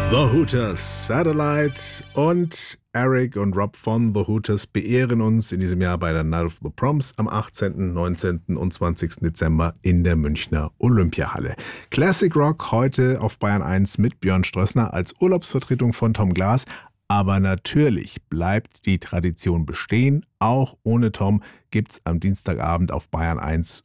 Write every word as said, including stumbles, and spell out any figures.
The Hooters, Satellite und Eric und Rob von The Hooters beehren uns in diesem Jahr bei der Night of the Proms am achtzehnten, neunzehnten und zwanzigsten Dezember in der Münchner Olympiahalle. Classic Rock heute auf Bayern eins mit Björn Strössner als Urlaubsvertretung von Tom Glas. Aber natürlich bleibt die Tradition bestehen. Auch ohne Tom gibt's am Dienstagabend auf Bayern eins